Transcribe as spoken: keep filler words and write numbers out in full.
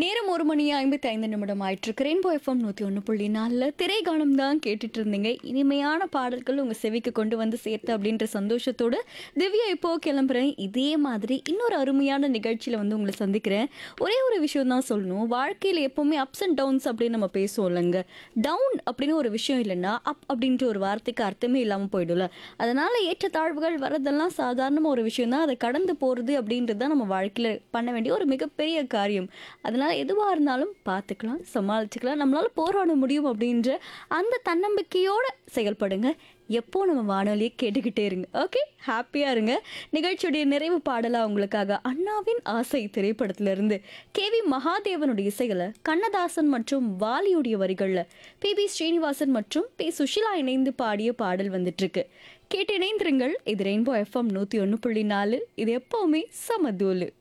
நேரம் ஒரு மணி ஐம்பத்தி ஐந்து நிமிடம் ஆயிட்டிருக்கு. ரெயின்போ எஃப்எம் நூற்றி ஒன்று புள்ளி நாலில் திரைகானம் தான் கேட்டுட்டு இருந்தீங்க. இனிமையான பாடல்கள் உங்கள் செவிக்கு கொண்டு வந்து சேர்த்து அப்படின்ற சந்தோஷத்தோடு திவ்யா இப்போ கிளம்புறேன். இதே மாதிரி இன்னொரு அருமையான நிகழ்ச்சியில் வந்து உங்களை சந்திக்கிறேன். ஒரே ஒரு விஷயம் தான் சொல்லணும். வாழ்க்கையில் எப்போவுமே அப்ஸ் அண்ட் டவுன்ஸ் அப்படின்னு நம்ம பேசுவோம் இல்லைங்க. டவுன் அப்படின்னு ஒரு விஷயம் இல்லைன்னா அப் அப்படின்ற ஒரு வார்த்தைக்கு அர்த்தமே இல்லாமல் போயிடும்ல. அதனால் ஏற்றத்தாழ்வுகள் வரதெல்லாம் சாதாரணமாக ஒரு விஷயம் தான். அதை கடந்து போகிறது அப்படின்றது தான் நம்ம வாழ்க்கையில் பண்ண வேண்டிய ஒரு மிகப்பெரிய காரியம். அதனால் எதுவாக இருந்தாலும் பார்த்துக்கலாம், சமாளிச்சுக்கலாம், நம்மளால் போராட முடியும் அப்படின்ற அந்த தன்னம்பிக்கையோடு செயல்படுங்க. எப்போ நம்ம வானொலியை கேட்டுக்கிட்டே இருங்க. ஓகே, ஹாப்பியாக இருங்க. நிகழ்ச்சியுடைய நிறைவு பாடலாக உங்களுக்காக அண்ணாவின் ஆசை திரைப்படத்திலிருந்து கே வி மகாதேவனுடைய இசைகளை கண்ணதாசன் மற்றும் வாலியுடைய வரிகளில் பி பி ஸ்ரீனிவாசன் மற்றும் பி சுஷிலா இணைந்து பாடிய பாடல் வந்துட்டுருக்கு. கேட்டு இணைந்திருங்கள். இது ரெயின்போ எஃப்எம் நூற்றி ஒன்று புள்ளி நாலு. இது எப்போவுமே சமதூலு.